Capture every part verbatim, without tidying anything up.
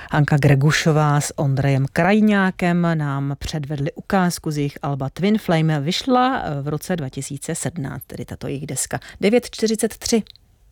Hanka Gregušová s Ondrejem Krajňákem nám předvedli ukázku z jejich alba Twin Flame. Vyšla v roce dva tisíce sedmnáct, tedy tato jejich deska. devět čtyřicet tři.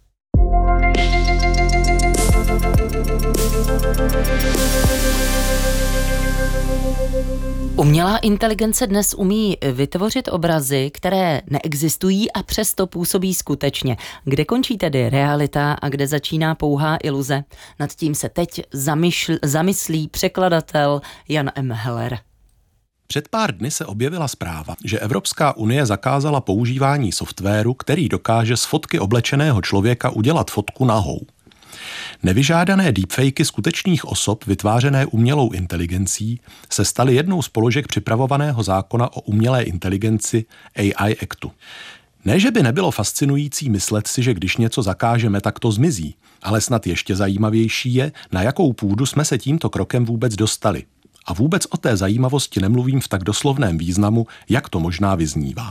Umělá inteligence dnes umí vytvořit obrazy, které neexistují a přesto působí skutečně. Kde končí tedy realita a kde začíná pouhá iluze? Nad tím se teď zamyšl, zamyslí překladatel Jan M. Heller. Před pár dny se objevila zpráva, že Evropská unie zakázala používání softwaru, který dokáže z fotky oblečeného člověka udělat fotku nahou. Nevyžádané deepfakey skutečných osob vytvářené umělou inteligencí se staly jednou z položek připravovaného zákona o umělé inteligenci A I Actu. Ne, že by nebylo fascinující myslet si, že když něco zakážeme, tak to zmizí, ale snad ještě zajímavější je, na jakou půdu jsme se tímto krokem vůbec dostali. A vůbec o té zajímavosti nemluvím v tak doslovném významu, jak to možná vyznívá.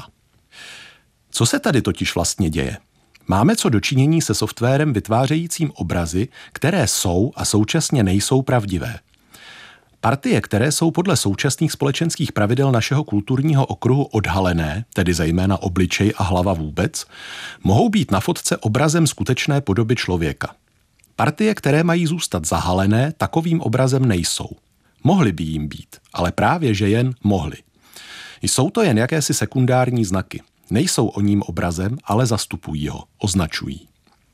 Co se tady totiž vlastně děje? Máme co dočinění se softwarem vytvářejícím obrazy, které jsou a současně nejsou pravdivé. Partie, které jsou podle současných společenských pravidel našeho kulturního okruhu odhalené, tedy zejména obličej a hlava vůbec, mohou být na fotce obrazem skutečné podoby člověka. Partie, které mají zůstat zahalené, takovým obrazem nejsou. Mohly by jim být, ale právě že jen mohly. Jsou to jen jakési sekundární znaky. Nejsou o ním obrazem, ale zastupují ho, označují.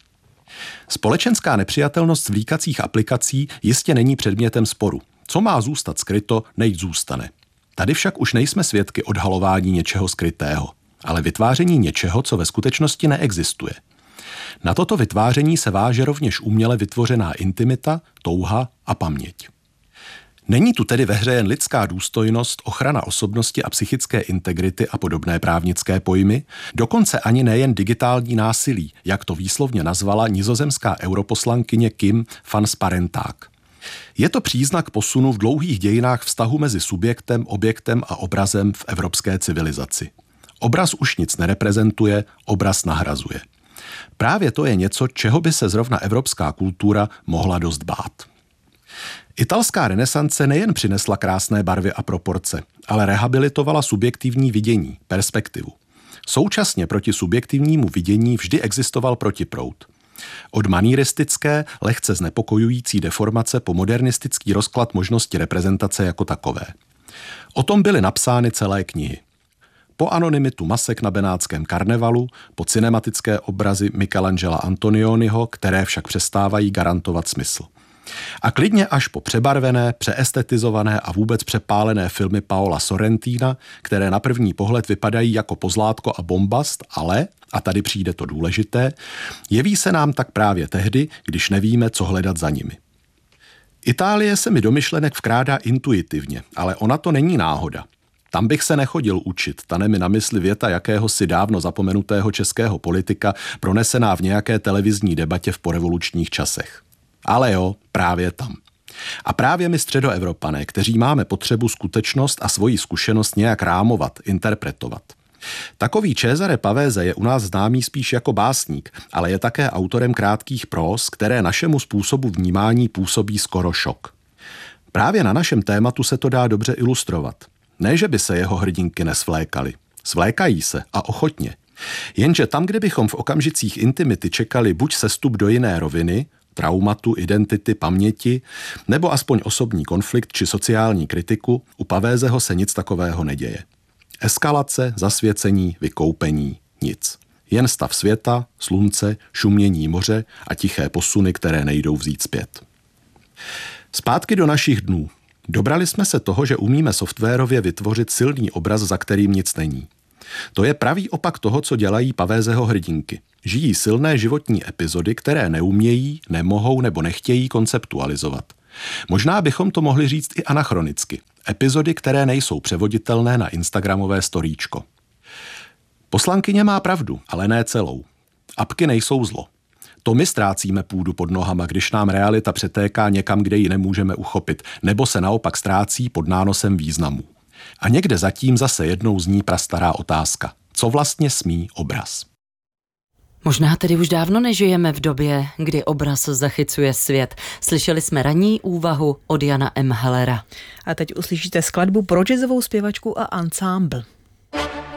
Společenská nepřijatelnost zvlíkacích aplikací jistě není předmětem sporu. Co má zůstat skryto, nechť zůstane. Tady však už nejsme svědky odhalování něčeho skrytého, ale vytváření něčeho, co ve skutečnosti neexistuje. Na toto vytváření se váže rovněž uměle vytvořená intimita, touha a paměť. Není tu tedy ve hře jen lidská důstojnost, ochrana osobnosti a psychické integrity a podobné právnické pojmy, dokonce ani nejen digitální násilí, jak to výslovně nazvala nizozemská europoslankyně Kim van Sparentak. Je to příznak posunu v dlouhých dějinách vztahu mezi subjektem, objektem a obrazem v evropské civilizaci. Obraz už nic nereprezentuje, obraz nahrazuje. Právě to je něco, čeho by se zrovna evropská kultura mohla dost bát. Italská renesance nejen přinesla krásné barvy a proporce, ale rehabilitovala subjektivní vidění, perspektivu. Současně proti subjektivnímu vidění vždy existoval protiproud. Od manieristické, lehce znepokojující deformace po modernistický rozklad možnosti reprezentace jako takové. O tom byly napsány celé knihy. Po anonymitu masek na benátském karnevalu, po cinematické obrazy Michelangela Antonioniho, které však přestávají garantovat smysl. A klidně až po přebarvené, přeestetizované a vůbec přepálené filmy Paola Sorrentina, které na první pohled vypadají jako pozlátko a bombast, ale, a tady přijde to důležité, jeví se nám tak právě tehdy, když nevíme, co hledat za nimi. Itálie se mi do myšlenek vkrádá intuitivně, ale ona to není náhoda. Tam bych se nechodil učit, tane mi na mysli věta jakéhosi dávno zapomenutého českého politika, pronesená v nějaké televizní debatě v porevolučních časech. Ale jo, právě tam. A právě my středoevropané, kteří máme potřebu skutečnost a svoji zkušenost nějak rámovat, interpretovat. Takový Cesare Pavese je u nás známý spíš jako básník, ale je také autorem krátkých próz, které našemu způsobu vnímání působí skoro šok. Právě na našem tématu se to dá dobře ilustrovat. Ne, že by se jeho hrdinky nesvlékaly. Svlékají se a ochotně. Jenže tam, kde bychom v okamžicích intimity čekali buď sestup do jiné roviny, traumatu, identity, paměti, nebo aspoň osobní konflikt či sociální kritiku, u Pavézeho se nic takového neděje. Eskalace, zasvěcení, vykoupení, nic. Jen stav světa, slunce, šumění moře a tiché posuny, které nejdou vzít zpět. Zpátky do našich dnů. Dobrali jsme se toho, že umíme softwarově vytvořit silný obraz, za kterým nic není. To je pravý opak toho, co dělají Pavézeho hrdinky. Žijí silné životní epizody, které neumějí, nemohou nebo nechtějí konceptualizovat. Možná bychom to mohli říct i anachronicky. Epizody, které nejsou převoditelné na instagramové storíčko. Poslankyně má pravdu, ale ne celou. Apky nejsou zlo. To my ztrácíme půdu pod nohama, když nám realita přetéká někam, kde ji nemůžeme uchopit, nebo se naopak ztrácí pod nánosem významů. A někde zatím zase jednou zní prastará otázka. Co vlastně smí obraz? Možná tedy už dávno nežijeme v době, kdy obraz zachycuje svět. Slyšeli jsme ranní úvahu od Jana M. Hellera. A teď uslyšíte skladbu pro jazzovou zpěvačku a ansámbl.